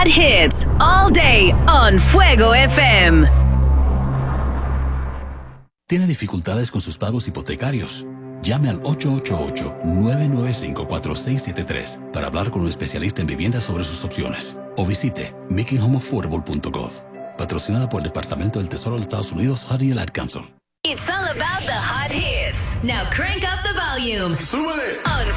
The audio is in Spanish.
hot hits all day on Fuego FM. ¿Tiene dificultades con sus pagos hipotecarios? Llame al 888-995-4673 para hablar con un especialista en viviendas sobre sus opciones. O visite makinghomeaffordable.gov. Patrocinada por el Departamento del Tesoro de Estados Unidos, HUD y el Ad Council. It's all about the hot hits. Now crank up the volume. On